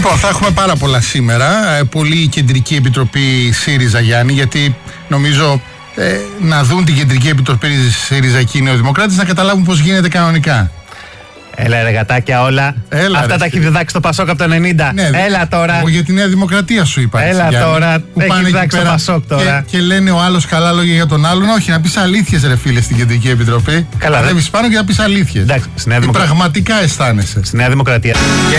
Λοιπόν, θα έχουμε πάρα πολλά σήμερα. Πολύ κεντρική επιτροπή ΣΥΡΙΖΑ, Γιάννη, γιατί νομίζω να δουν την κεντρική επιτροπή ΣΥΡΙΖΑ και οι Νεοδημοκράτες να καταλάβουν πώς γίνεται κανονικά. Έλα ρε γατάκια όλα. Έλα, αυτά τα έχει διδάξει στο Πασόκ από το 90. Ναι, έλα τώρα. Εγώ για τη Νέα Δημοκρατία σου είπα. Έλα έτσι, τώρα. Έχει διδάξει το Πασόκ τώρα. Και λένε ο άλλος καλά λόγια για τον άλλον. Όχι, να πεις αλήθειες, ρε φίλε, στην κεντρική επιτροπή. Καλά. Να πάνω και να πεις αλήθειες. Εντάξει, πραγματικά αισθάνεσαι. Στη Νέα Δημοκρατία.